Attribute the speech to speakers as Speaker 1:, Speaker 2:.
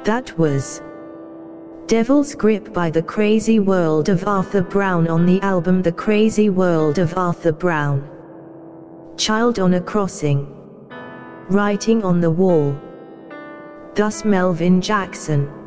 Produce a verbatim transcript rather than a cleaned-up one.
Speaker 1: That was Devil's Grip by The Crazy World of Arthur Brown on the album The Crazy World of Arthur Brown. Child on a Crossing. Writing on the Wall. Thus Melvin Jackson.